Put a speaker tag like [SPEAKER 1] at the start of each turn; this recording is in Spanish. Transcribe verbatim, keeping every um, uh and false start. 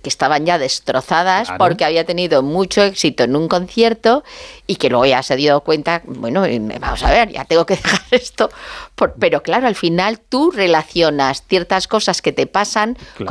[SPEAKER 1] que estaban ya destrozadas
[SPEAKER 2] Claro.
[SPEAKER 1] porque había tenido mucho éxito en un concierto y que luego ya se dio cuenta, bueno, vamos a ver, ya tengo que dejar esto. Por, pero claro, al final tú relacionas ciertas cosas que te pasan
[SPEAKER 2] Claro.